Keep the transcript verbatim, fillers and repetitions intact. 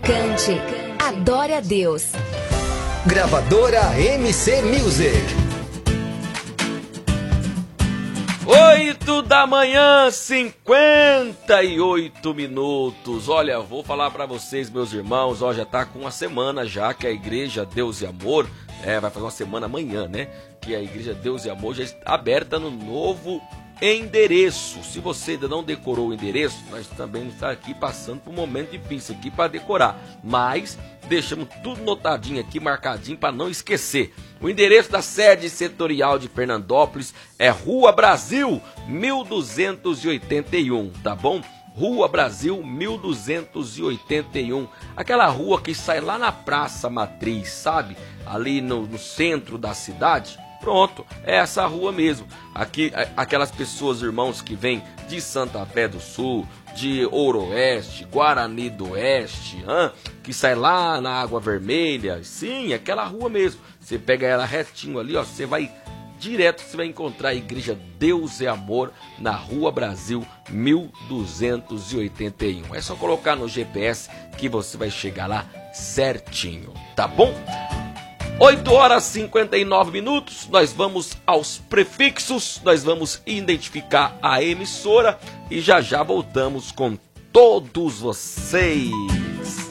Cante, adore a Deus. Gravadora M C Music. Oito da manhã, cinquenta e oito minutos. Olha, vou falar para vocês, meus irmãos, ó, já tá com uma semana já que a Igreja Deus e Amor, é, vai fazer uma semana amanhã, né? Que a Igreja Deus e Amor já está aberta no novo endereço. Se você ainda não decorou o endereço, nós também estamos aqui passando por um momento difícil aqui para decorar, mas deixamos tudo notadinho aqui, marcadinho para não esquecer. O endereço da sede setorial de Fernandópolis é Rua Brasil mil duzentos e oitenta e um, tá bom? Rua Brasil mil duzentos e oitenta e um, aquela rua que sai lá na Praça Matriz, sabe? Ali no, no centro da cidade. Pronto, é essa rua mesmo. Aqui, aquelas pessoas, irmãos, que vêm de Santa Fé do Sul, de Ouro-Oeste, Guarani do Oeste, hein? Que sai lá na Água Vermelha. Sim, aquela rua mesmo. Você pega ela retinho ali, ó, você vai direto, você vai encontrar a Igreja Deus e Amor na Rua Brasil mil duzentos e oitenta e um. É só colocar no G P S que você vai chegar lá certinho, tá bom? oito horas e cinquenta e nove minutos, nós vamos aos prefixos, nós vamos identificar a emissora e já já voltamos com todos vocês.